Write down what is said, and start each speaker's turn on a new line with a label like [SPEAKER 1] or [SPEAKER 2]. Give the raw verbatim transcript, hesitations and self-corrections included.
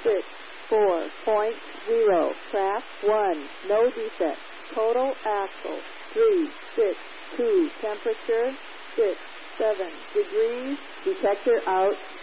[SPEAKER 1] six, four point zero. Craft one, no defect. Total axle three, six, two. Temperature six, seven degrees. Detector out.